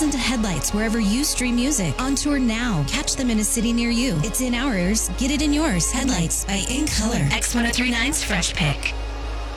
Listen to Headlights wherever you stream music. On tour now. Catch them in a city near you. It's in our ears. Get it in yours. Headlights by In Color. X1039's Fresh Pick.